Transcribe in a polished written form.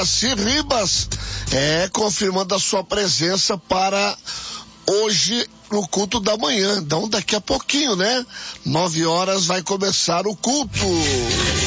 Moacir Ribas, confirmando a sua presença para hoje no culto da manhã. Então daqui a pouquinho, né? 9 horas vai começar o culto.